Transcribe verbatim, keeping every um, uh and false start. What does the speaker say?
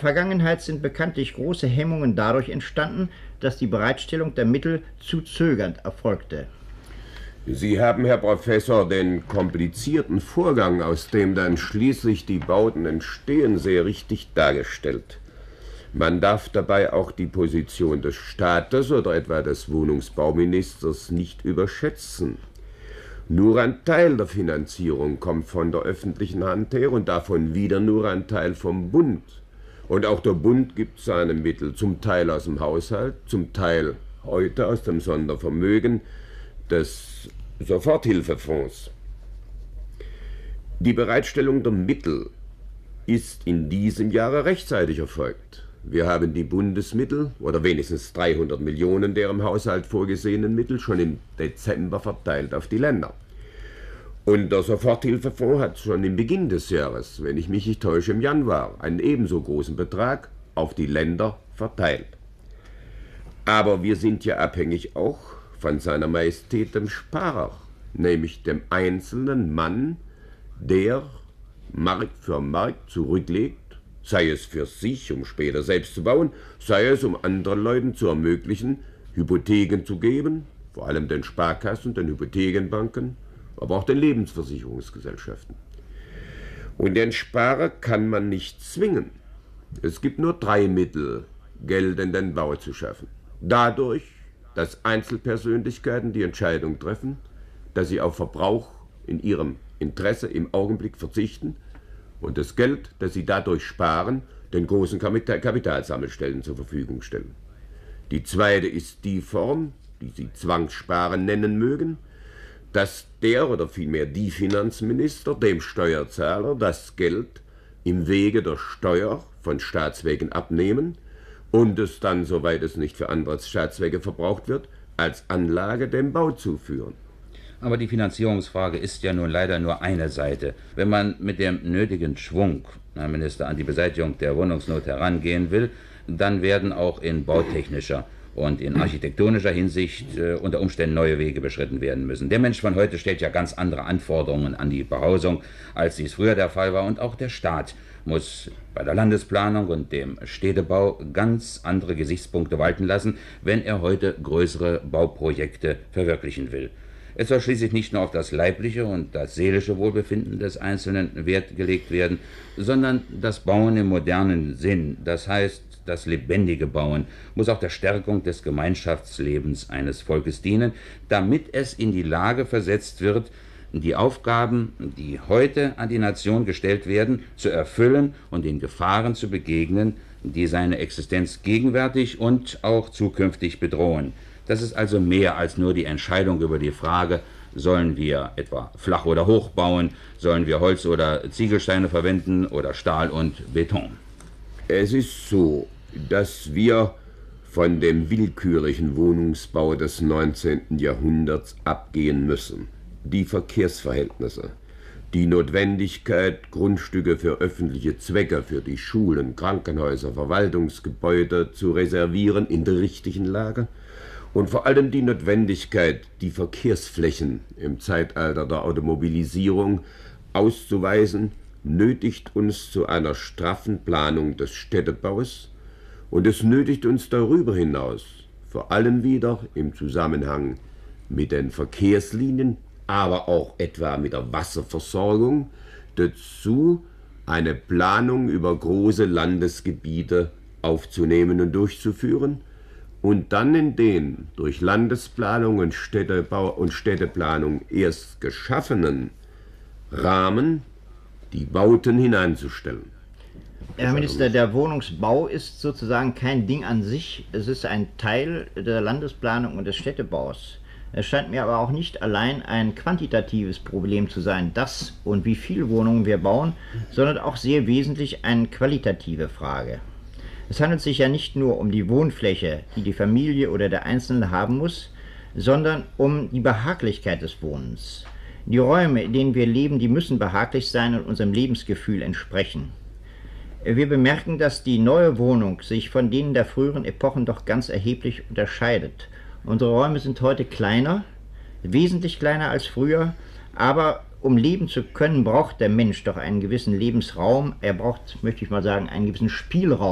Vergangenheit sind bekanntlich große Hemmungen dadurch entstanden, dass die Bereitstellung der Mittel zu zögernd erfolgte. Sie haben, Herr Professor, den komplizierten Vorgang, aus dem dann schließlich die Bauten entstehen, sehr richtig dargestellt. Man darf dabei auch die Position des Staates oder etwa des Wohnungsbauministers nicht überschätzen. Nur ein Teil der Finanzierung kommt von der öffentlichen Hand her und davon wieder nur ein Teil vom Bund. Und auch der Bund gibt seine Mittel, zum Teil aus dem Haushalt, zum Teil heute aus dem Sondervermögen des Soforthilfefonds. Die Bereitstellung der Mittel ist in diesem Jahre rechtzeitig erfolgt. Wir haben die Bundesmittel, oder wenigstens dreihundert Millionen der im Haushalt vorgesehenen Mittel, schon im Dezember verteilt auf die Länder. Und der Soforthilfefonds hat schon im Beginn des Jahres, wenn ich mich nicht täusche, im Januar, einen ebenso großen Betrag auf die Länder verteilt. Aber wir sind ja abhängig auch von seiner Majestät dem Sparer, nämlich dem einzelnen Mann, der Mark für Mark zurücklegt, sei es für sich, um später selbst zu bauen, sei es, um anderen Leuten zu ermöglichen, Hypotheken zu geben, vor allem den Sparkassen, den Hypothekenbanken, aber auch den Lebensversicherungsgesellschaften. Und den Sparer kann man nicht zwingen. Es gibt nur drei Mittel, Geld in den Bau zu schaffen. Dadurch, dass Einzelpersönlichkeiten die Entscheidung treffen, dass sie auf Verbrauch in ihrem Interesse im Augenblick verzichten und das Geld, das sie dadurch sparen, den großen Kapitalsammelstellen zur Verfügung stellen. Die zweite ist die Form, die Sie Zwangssparen nennen mögen, dass der oder vielmehr die Finanzminister dem Steuerzahler das Geld im Wege der Steuer von Staatswegen abnehmen und es dann, soweit es nicht für andere Staatszwecke verbraucht wird, als Anlage dem Bau zuführen. Aber die Finanzierungsfrage ist ja nun leider nur eine Seite. Wenn man mit dem nötigen Schwung, Herr Minister, an die Beseitigung der Wohnungsnot herangehen will, dann werden auch in bautechnischer und in architektonischer Hinsicht äh, unter Umständen neue Wege beschritten werden müssen. Der Mensch von heute stellt ja ganz andere Anforderungen an die Behausung, als dies früher der Fall war. Und auch der Staat muss bei der Landesplanung und dem Städtebau ganz andere Gesichtspunkte walten lassen, wenn er heute größere Bauprojekte verwirklichen will. Es soll schließlich nicht nur auf das leibliche und das seelische Wohlbefinden des Einzelnen Wert gelegt werden, sondern das Bauen im modernen Sinn, das heißt das lebendige Bauen, muss auch der Stärkung des Gemeinschaftslebens eines Volkes dienen, damit es in die Lage versetzt wird, die Aufgaben, die heute an die Nation gestellt werden, zu erfüllen und den Gefahren zu begegnen, die seine Existenz gegenwärtig und auch zukünftig bedrohen. Das ist also mehr als nur die Entscheidung über die Frage, sollen wir etwa flach oder hoch bauen, sollen wir Holz oder Ziegelsteine verwenden oder Stahl und Beton. Es ist so, dass wir von dem willkürlichen Wohnungsbau des neunzehnten Jahrhunderts abgehen müssen. Die Verkehrsverhältnisse, die Notwendigkeit, Grundstücke für öffentliche Zwecke, für die Schulen, Krankenhäuser, Verwaltungsgebäude zu reservieren in der richtigen Lage, und vor allem die Notwendigkeit, die Verkehrsflächen im Zeitalter der Automobilisierung auszuweisen, nötigt uns zu einer straffen Planung des Städtebaus und es nötigt uns darüber hinaus, vor allem wieder im Zusammenhang mit den Verkehrslinien, aber auch etwa mit der Wasserversorgung, dazu, eine Planung über große Landesgebiete aufzunehmen und durchzuführen, und dann in den durch Landesplanung und Städtebau und Städteplanung erst geschaffenen Rahmen die Bauten hineinzustellen. Herr Minister, der Wohnungsbau ist sozusagen kein Ding an sich, es ist ein Teil der Landesplanung und des Städtebaus. Es scheint mir aber auch nicht allein ein quantitatives Problem zu sein, das und wie viele Wohnungen wir bauen, sondern auch sehr wesentlich eine qualitative Frage. Es handelt sich ja nicht nur um die Wohnfläche, die die Familie oder der Einzelne haben muss, sondern um die Behaglichkeit des Wohnens. Die Räume, in denen wir leben, die müssen behaglich sein und unserem Lebensgefühl entsprechen. Wir bemerken, dass die neue Wohnung sich von denen der früheren Epochen doch ganz erheblich unterscheidet. Unsere Räume sind heute kleiner, wesentlich kleiner als früher, aber um leben zu können, braucht der Mensch doch einen gewissen Lebensraum. Er braucht, möchte ich mal sagen, einen gewissen Spielraum.